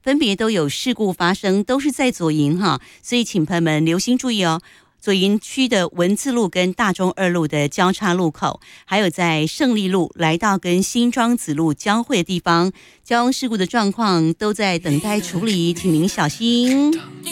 分别都有事故发生，都是在左营哈，所以请朋友们留心注意哦。左营区的文字路跟大中二路的交叉路口，还有在胜利路来到跟新庄子路交汇的地方，交通事故的状况都在等待处理，请您小心。